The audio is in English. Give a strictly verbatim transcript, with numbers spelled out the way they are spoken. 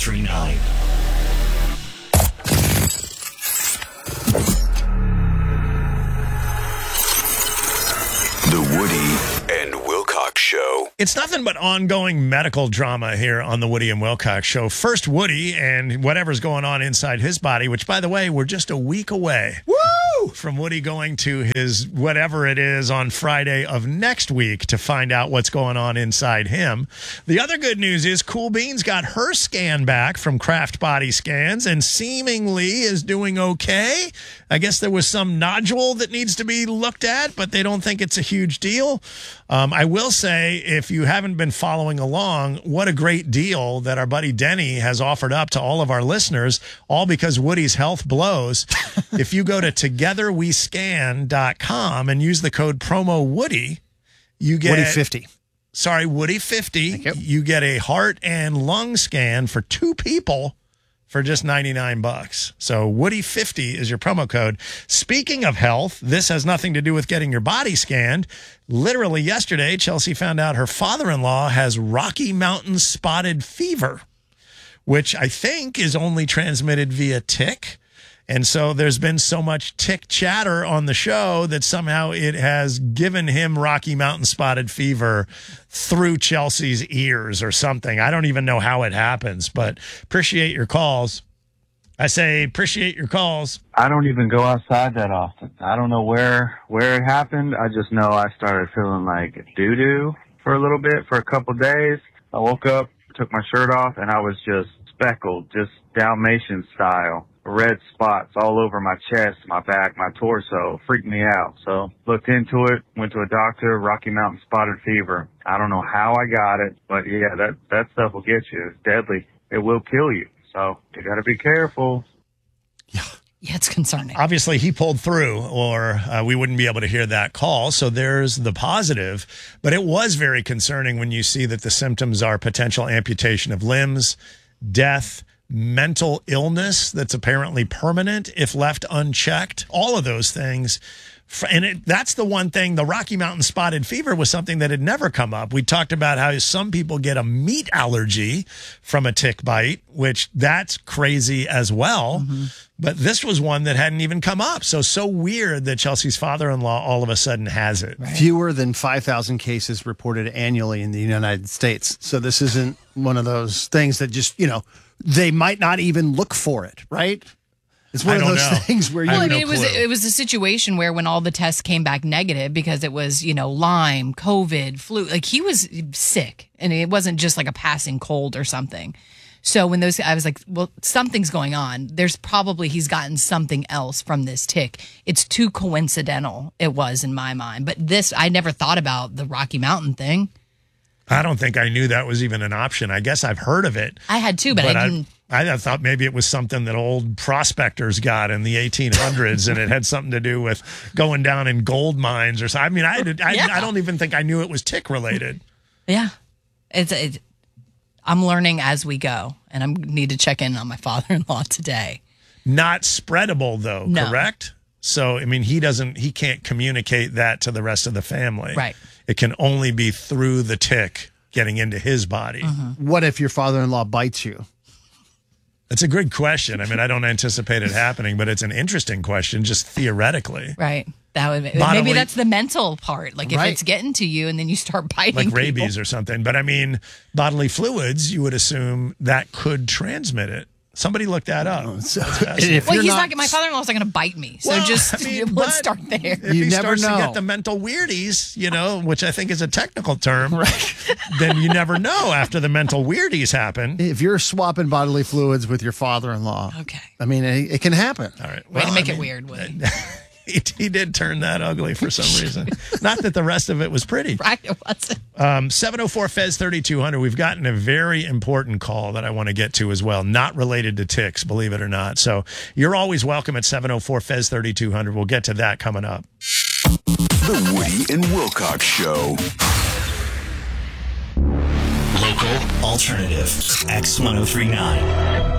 three nine. The Woody and Wilcox Show. It's nothing but ongoing medical drama here on the Woody and Wilcox Show. First, Woody and whatever's going on inside his body, which, by the way, we're just a week away. Woo! From Woody going to his whatever it is on Friday of next week to find out what's going on inside him. The other good news is Cool Beans got her scan back from Kraft Body Scans and seemingly is doing okay. I guess there was some nodule that needs to be looked at, but they don't think it's a huge deal. Um, I will say, if you haven't been following along, what a great deal that our buddy Denny has offered up to all of our listeners, all because Woody's health blows. If you go to together we scan dot com and use the code promo Woody, you get Woody fifty. Sorry, Woody fifty. You. you get a heart and lung scan for two people for just ninety-nine bucks. So Woody fifty is your promo code. Speaking of health, this has nothing to do with getting your body scanned. Literally yesterday, Chelsea found out her father-in-law has Rocky Mountain spotted fever, which I think is only transmitted via tick. And so there's been so much tick chatter on the show that somehow it has given him Rocky Mountain spotted fever through Chelsea's ears or something. I don't even know how it happens, but appreciate your calls. I say appreciate your calls. I don't even go outside that often. I don't know where where it happened. I just know I started feeling like doo-doo for a little bit, for a couple days. I woke up, took my shirt off, and I was just speckled, just Dalmatian style. Red spots all over my chest, my back, my torso. Freaked me out. So looked into it, went to a doctor, Rocky Mountain spotted fever. I don't know how I got it, but yeah, that, that stuff will get you. It's deadly. It will kill you. So you got to be careful. Yeah, it's concerning. Obviously, he pulled through, or uh, we wouldn't be able to hear that call. So there's the positive. But it was very concerning when you see that the symptoms are potential amputation of limbs, death, mental illness that's apparently permanent if left unchecked, all of those things. And it, that's the one thing, the Rocky Mountain spotted fever was something that had never come up. We talked about how some people get a meat allergy from a tick bite, which that's crazy as well. Mm-hmm. But this was one that hadn't even come up. So, so weird that Chelsea's father-in-law all of a sudden has it. Right. Fewer than five thousand cases reported annually in the United States. So this isn't one of those things that just, you know, they might not even look for it, right? It's one I of those know. things where you well, I no mean, it was clue. it was a situation where when all the tests came back negative because it was, you know, Lyme, COVID, flu, like he was sick and it wasn't just like a passing cold or something. So when those, I was like, well, something's going on. There's probably he's gotten something else from this tick. It's too coincidental. It was in my mind, but this I never thought about the Rocky Mountain thing. I don't think I knew that was even an option. I guess I've heard of it. I had too, but, but I didn't. I, I thought maybe it was something that old prospectors got in the eighteen hundreds, and it had something to do with going down in gold mines or something. I mean, I, did, I, Yeah. I don't even think I knew it was tick related. Yeah, it's, it's. I'm learning as we go, and I need to check in on my father-in-law today. Not spreadable though, No. correct? So, I mean, he doesn't, he can't communicate that to the rest of the family. Right. It can only be through the tick getting into his body. Mm-hmm. what if your father-in-law bites you? That's a good question. I mean, I don't anticipate it happening, but it's an interesting question, just theoretically. Right. That would Bodily- maybe that's the mental part. Like if Right. it's getting to you and then you start biting Like people. rabies or something. But I mean, bodily fluids, you would assume that could transmit it. Somebody lolook that up. So, That's fascinating. if Well, you're he's not, not. My father-in-law's not going to bite me. So Well, just I mean, let's but start there. If You he never starts to know. get the mental weirdies, you know, which I think is a technical term, right. Then you never know after the mental weirdies happen. if you're swapping bodily fluids with your father-in-law, Okay. I mean, it, it can happen. All right. Way Well, to make I it mean, weird, Woody. He, he did turn that ugly for some reason. Not that the rest of it was pretty. Right, it wasn't. Um, seven oh four F E Z thirty-two hundred. We've gotten a very important call that I want to get to as well. Not related to ticks, believe it or not. So you're always welcome at seven oh four F E Z thirty-two hundred. We'll get to that coming up. The Woody and Wilcox Show. Local alternative X ten thirty-nine.